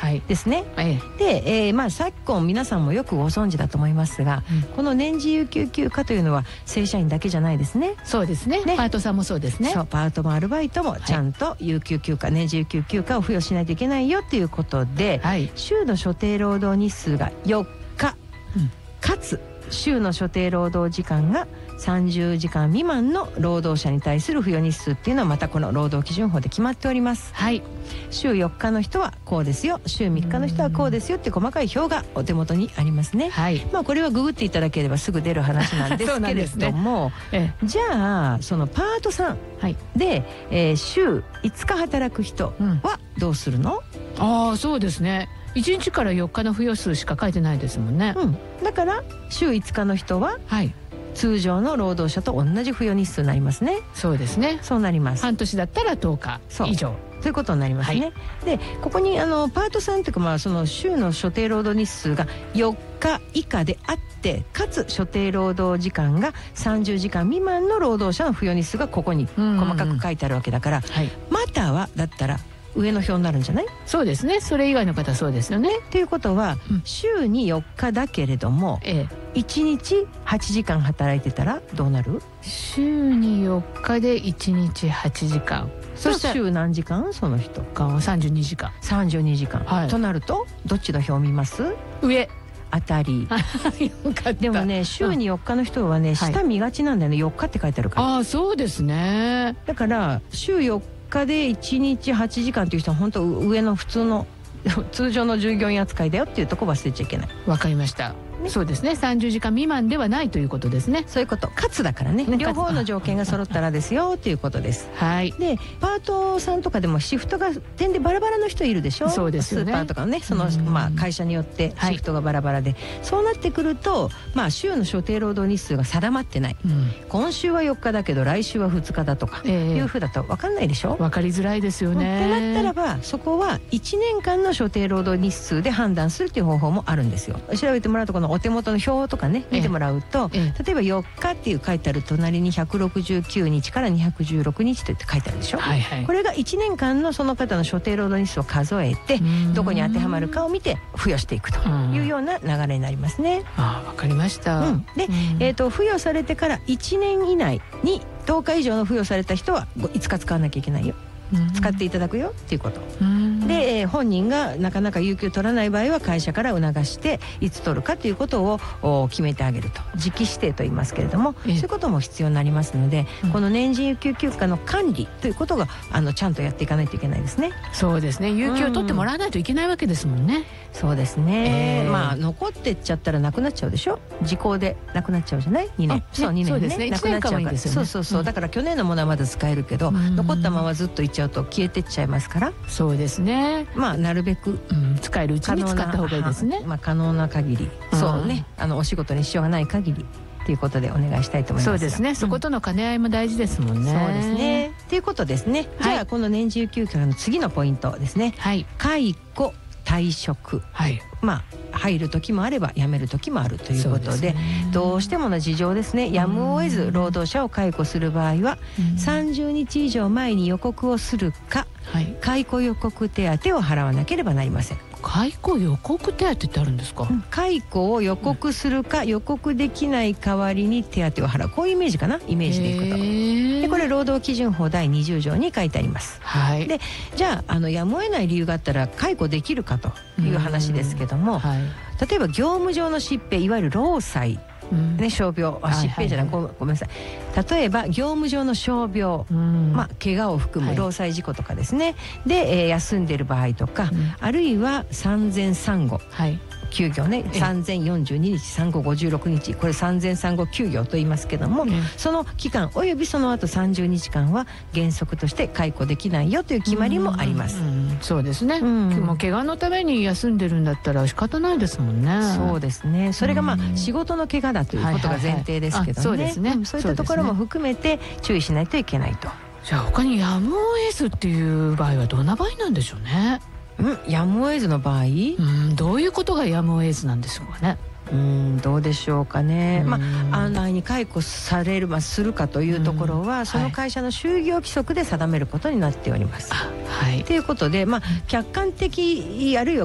ですね。で、昨今皆さんもよくご存知だと思いますが、この年次有給休暇というのは正社員だけじゃないですね。 そうですね。パートさんもそうですね。 そう、パートもアルバイトもちゃんと有給休暇、年次有給休暇を付与しないといけないよということで、週の所定労働日数が4日、かつ週の所定労働時間が30時間未満の労働者に対する付与日数っていうのはまたこの労働基準法で決まっております。週4日の人はこうですよ、週3日の人はこうですよって細かい表がお手元にありますね。これはググっていただければすぐ出る話なんですけれども、じゃあそのパートさんで、週5日働く人はどうするの？ そうですね。1日から4日の付与数しか書いてないですもんね。 だから週5日の人は通常の労働者と同じ付与日数になりますね。 そうですね。 そうなります。 半年だったら10日以上ということになりますね。でここにパートさんというか、その週の所定労働日数が4日以下であってかつ所定労働時間が30時間未満の労働者の付与日数がここに細かく書いてあるわけだから、またはだったら上の表になるんじゃない？ そうですね。それ以外の方そうですよね。 ということは、週に4日だけれども、1日8時間働いてたらどうなる？ 週に4日で1日8時間。 そしたら週何時間？その人が32時間。 32時間、となるとどっちの表を見ます？ 上。 当たり。 よかった。 でもね、週に4日の人はね、下見がちなんだよね。4日って書いてあるから。 そうですね。 だから週4日で1日8時間という人は本当上の普通の通常の従業員扱いだよっていうところ忘れちゃいけない。 わかりました。そうですね。30時間未満ではないということですね。 そういうこと。かつだからね。両方の条件が揃ったらですよということです。で、パートさんとかでもシフトが点でバラバラの人いるでしょ。 そうですよね。 スーパーとかのね、その会社によってシフトがバラバラで、そうなってくると、週の所定労働日数が定まってない。今週は4日だけど来週は2日だとかいうふうだと分かんないでしょ。 分かりづらいですよね。 ってなったらば、そこは1年間の所定労働日数で判断するっていう方法もあるんですよ。調べてもらうとこのお手元の表とかね見てもらうと、例えば4日っていう書いてある隣に169日から216日といって書いてあるでしょ。これが1年間のその方の所定労働日数を数えてどこに当てはまるかを見て付与していくというような流れになりますね。 わかりました。 で、付与されてから1年以内に10日以上の付与された人は5日使わなきゃいけないよ。使っていただくよっていうこと。で、本人がなかなか有給取らない場合は会社から促していつ取るかということを決めてあげると。時期指定と言いますけれども、そういうことも必要になりますので、この年次有給休暇の管理ということがちゃんとやっていかないといけないですね。 そうですね。有給を取ってもらわないといけないわけですもんね。 そうですね。残ってっちゃったらなくなっちゃうでしょ。時効でなくなっちゃうじゃない？ 2 年。そう、2年ね。なくなっちゃうから。そう。だから去年のものはまだ使えるけど、残ったままずっといっちゃうと消えてっちゃいますから。 そうですね。 なるべく使えるうちに使った方がいいですね。 可能な限り、そうね、お仕事に支障がない限りということでお願いしたいと思います。 そうですね。そことの兼ね合いも大事ですもんね。 そうですね。ということですね。じゃあこの年次有給休暇の次のポイントですね。解雇、退職。入る時もあれば辞める時もあるということで、どうしてもの事情ですね、やむを得ず労働者を解雇する場合は30日以上前に予告をするか、解雇予告手当を払わなければなりません。 解雇予告手当ってあるんですか？ 解雇を予告するか、予告できない代わりに手当を払う、こういうイメージかな。イメージでいくと。でこれ労働基準法第20条に書いてあります。でじゃあやむを得ない理由があったら解雇できるかという話ですけども、例えば業務上の疾病、いわゆる労災傷病、疾病じゃない、ごめんなさい。例えば業務上の傷病、怪我を含む労災事故とかですね、で、休んでる場合とか、あるいは産前産後、休業ね、3042日、産後56日、これ産前産後休業と言いますけども、その期間およびその後30日間は原則として解雇できないよという決まりもあります。 そうですね。もう怪我のために休んでるんだったら仕方ないですもんね。 そうですね。それが仕事の怪我だということが前提ですけどね。そうですね。そういったところも含めて注意しないといけないと。 じゃあ他にやむを得ずっていう場合はどんな場合なんでしょうね。 やむを得ずの場合、 どういうことがやむを得ずなんでしょうかね。 どうでしょうかね。案内に解雇される、するかというところは、その会社の就業規則で定めることになっております。ということで、客観的あるいは